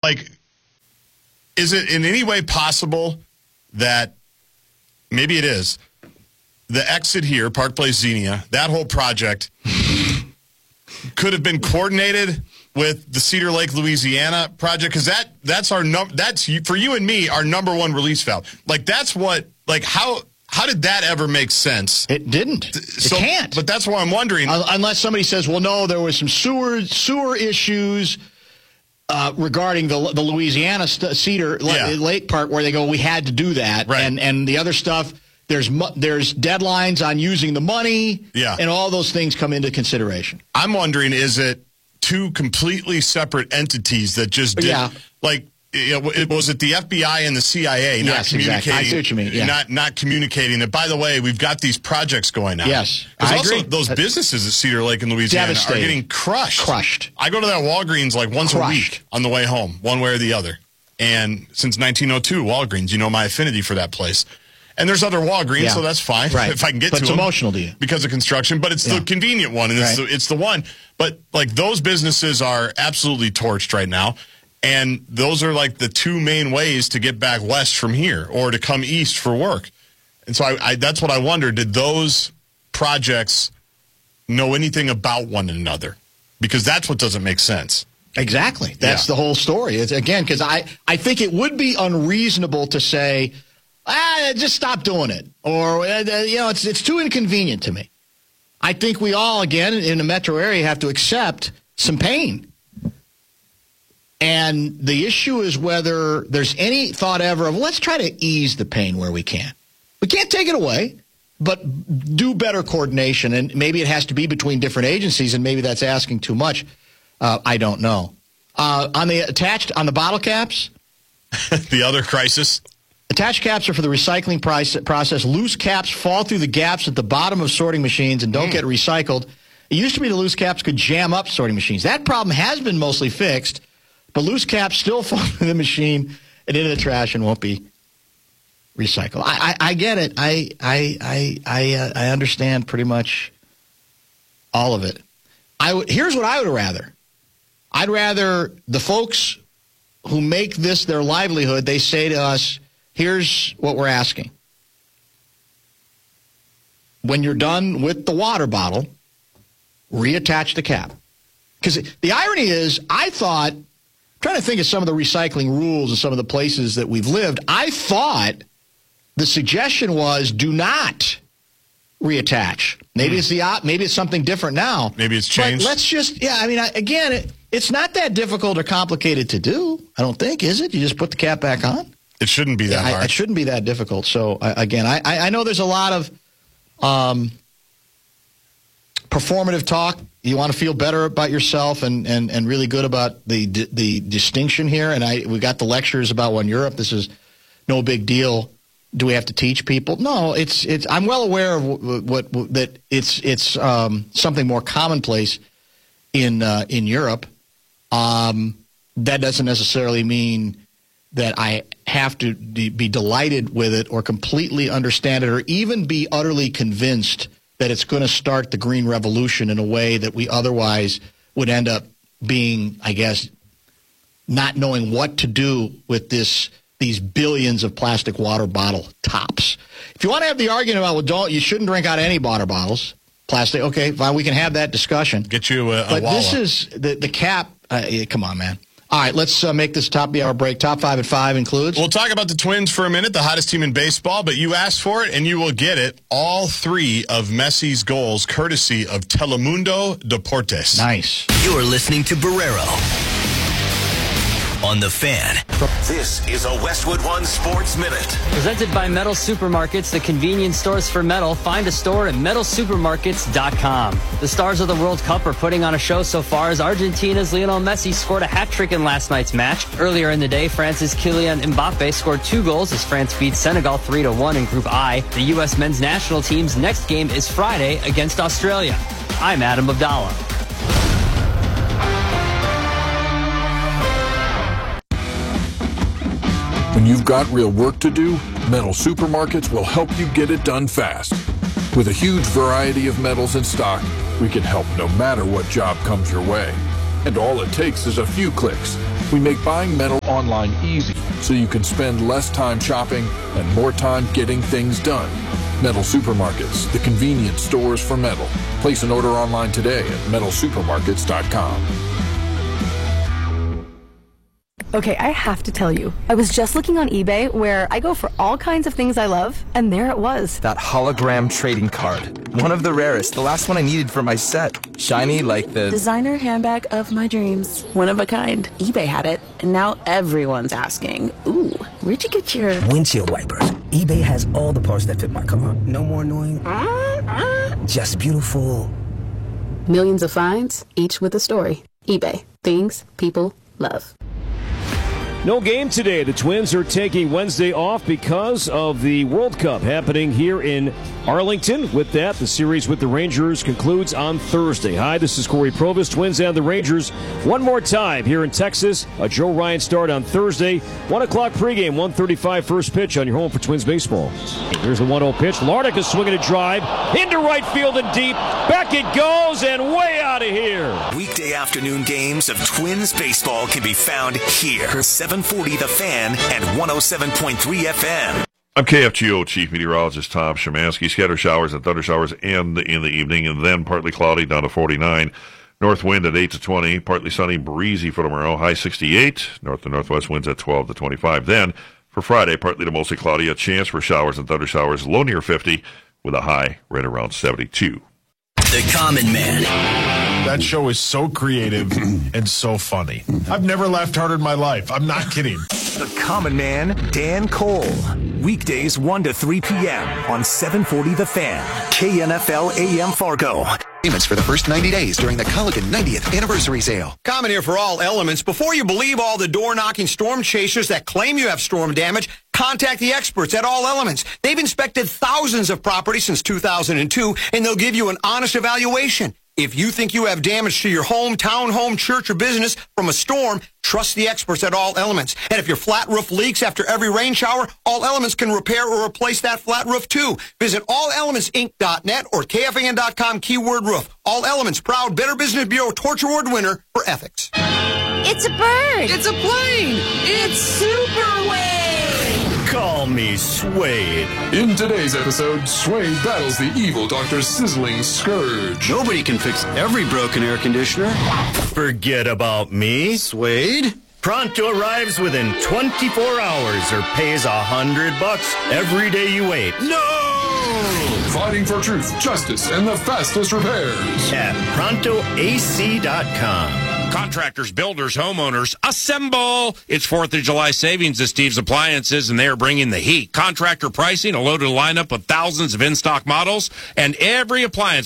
like, is it in any way possible that maybe it is the exit here, Park Place Xenia, that whole project could have been coordinated with the Cedar Lake, Louisiana project? Because that's for you and me, our number one release valve. Like, that's what, like, how did that ever make sense? It didn't. It can't. But that's why I'm wondering. Unless somebody says, well, no, there was some sewer issues regarding the Louisiana Cedar Lake part where they go, we had to do that. Right. And the other stuff, there's deadlines on using the money. Yeah. And all those things come into consideration. I'm wondering, is it two completely separate entities that just did, like, was it the FBI and the CIA not communicating? Exactly. I see what you mean. Yeah. Not communicating that, by the way, we've got these projects going on. Yes. Because I also agree. those businesses at Cedar Lake in Louisiana are getting crushed. I go to that Walgreens like once a week on the way home, one way or the other. And since 1902, Walgreens, you know my affinity for that place. And there's other Walgreens, so that's fine if I can get to them. But it's emotional to you. Because of construction. But it's the convenient one, and it's the one. But, like, those businesses are absolutely torched right now. And those are, like, the two main ways to get back west from here or to come east for work. And so that's what I wonder. Did those projects know anything about one another? Because that's what doesn't make sense. Exactly. That's the whole story. It's, again, because I think it would be unreasonable to say, just stop doing it. Or, it's too inconvenient to me. I think we all, again, in the metro area have to accept some pain. And the issue is whether there's any thought ever of, let's try to ease the pain where we can. We can't take it away, but do better coordination. And maybe it has to be between different agencies, and maybe that's asking too much. I don't know. On the bottle caps. The other crisis. Attached caps are for the recycling process. Loose caps fall through the gaps at the bottom of sorting machines and don't get recycled. It used to be the loose caps could jam up sorting machines. That problem has been mostly fixed, but loose caps still fall through the machine and into the trash and won't be recycled. I get it. I understand pretty much all of it. Here's what I would rather. I'd rather the folks who make this their livelihood, they say to us, here's what we're asking. When you're done with the water bottle, reattach the cap. Because the irony is, I'm trying to think of some of the recycling rules and some of the places that we've lived. I thought the suggestion was do not reattach. Maybe it's something different now. Maybe it's changed. But let's just, it's not that difficult or complicated to do. I don't think, is it? You just put the cap back on? It shouldn't be that hard. It shouldn't be that difficult. So, I know there's a lot of performative talk. You want to feel better about yourself and really good about the distinction here. And we got the lectures about when Europe, this is no big deal. Do we have to teach people? No, it's. I'm well aware of that it's something more commonplace in Europe. That doesn't necessarily mean that I have to be delighted with it or completely understand it or even be utterly convinced that it's going to start the green revolution in a way that we otherwise would end up being, I guess, not knowing what to do with these billions of plastic water bottle tops. If you want to have the argument about, you shouldn't drink out of any water bottles, plastic, okay, fine, we can have that discussion. Get you a But Walla. this is the cap. Come on, man. All right, let's make this top of the hour break. Top 5 at 5 includes. We'll talk about the Twins for a minute, the hottest team in baseball, but you asked for it and you will get it. All 3 of Messi's goals, courtesy of Telemundo Deportes. Nice. You're listening to Barrero on The Fan. This is a Westwood One Sports Minute. Presented by Metal Supermarkets, the convenience stores for metal. Find a store at metalsupermarkets.com. The stars of the World Cup are putting on a show so far as Argentina's Lionel Messi scored a hat trick in last night's match. Earlier in the day, France's Kylian Mbappe scored 2 goals as France beat Senegal 3-1 in Group I. The U.S. men's national team's next game is Friday against Australia. I'm Adam Abdallah. When you've got real work to do, Metal Supermarkets will help you get it done fast. With a huge variety of metals in stock, we can help no matter what job comes your way. And all it takes is a few clicks. We make buying metal online easy so you can spend less time shopping and more time getting things done. Metal Supermarkets, the convenience stores for metal. Place an order online today at metalsupermarkets.com. Okay, I have to tell you, I was just looking on eBay where I go for all kinds of things I love, and there it was. That hologram trading card. One of the rarest, the last one I needed for my set. Shiny like the designer handbag of my dreams. One of a kind. eBay had it, and now everyone's asking, ooh, where'd you get your windshield wipers? eBay has all the parts that fit my car. No more annoying. Just beautiful. Millions of finds, each with a story. eBay. Things people love. No game today. The Twins are taking Wednesday off because of the World Cup happening here in Arlington. With that, the series with the Rangers concludes on Thursday. Hi, this is Corey Provis. Twins and the Rangers one more time here in Texas. A Joe Ryan start on Thursday. 1 o'clock pregame, 1:35 first pitch on your home for Twins baseball. Here's the 1-0 pitch. Larnach is swinging a drive into right field and deep. Back it goes and way out of here. Weekday afternoon games of Twins baseball can be found here. 740 The Fan and 107.3 FM. I'm KFGO Chief Meteorologist Tom Szymanski. Scattered showers and thunder showers end in the evening, and then partly cloudy down to 49. North wind at 8 to 20. Partly sunny, breezy for tomorrow. High 68. North to northwest winds at 12 to 25. Then for Friday, partly to mostly cloudy. A chance for showers and thunder showers. Low near 50 with a high right around 72. The Common Man. That show is so creative and so funny. I've never laughed harder in my life. I'm not kidding. The Common Man, Dan Cole. Weekdays 1 to 3 p.m. on 740 The Fan. KNFL AM Fargo. Payments for the first 90 days during the Culligan 90th anniversary sale. Common here for All Elements. Before you believe all the door-knocking storm chasers that claim you have storm damage, contact the experts at All Elements. They've inspected thousands of properties since 2002, and they'll give you an honest evaluation. If you think you have damage to your home, townhome, church, or business from a storm, trust the experts at All Elements. And if your flat roof leaks after every rain shower, All Elements can repair or replace that flat roof too. Visit allelementsinc.net or kfan.com keyword roof. All Elements, proud Better Business Bureau Torch Award winner for ethics. It's a bird. It's a plane. It's Super Wave. Call me Suede. In today's episode, Suede battles the evil Dr. Sizzling Scourge. Nobody can fix every broken air conditioner. Forget about me, Suede. Pronto arrives within 24 hours or pays $100 every day you wait. No! Fighting for truth, justice, and the fastest repairs. At ProntoAC.com. Contractors, builders, homeowners, assemble! It's 4th of July savings at Steve's Appliances, and they are bringing the heat. Contractor pricing, a loaded lineup of thousands of in-stock models, and every appliance,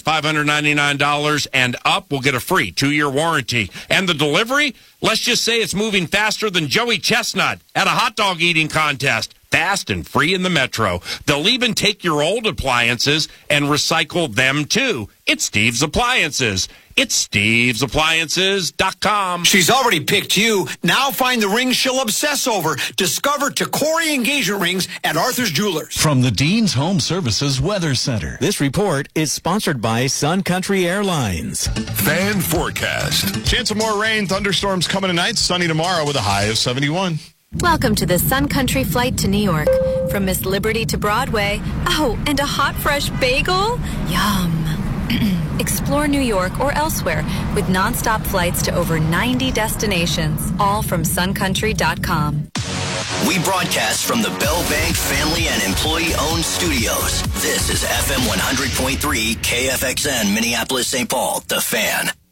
$599 and up, will get a free 2-year warranty. And the delivery? Let's just say it's moving faster than Joey Chestnut at a hot dog eating contest. Fast and free in the metro. They'll even take your old appliances and recycle them too. It's Steve's Appliances. It's stevesappliances.com. She's already picked you. Now find the ring she'll obsess over. Discover Tacori engagement rings at Arthur's Jewelers. From the Dean's Home Services Weather Center. This report is sponsored by Sun Country Airlines. Fan forecast. Chance of more rain, thunderstorms coming tonight. Sunny tomorrow with a high of 71. Welcome to the Sun Country flight to New York. From Miss Liberty to Broadway. Oh, and a hot, fresh bagel? Yum. Explore New York or elsewhere with nonstop flights to over 90 destinations, all from suncountry.com. We broadcast from the Bell Bank family and employee-owned studios. This is FM 100.3 KFXN, Minneapolis, St. Paul, The Fan.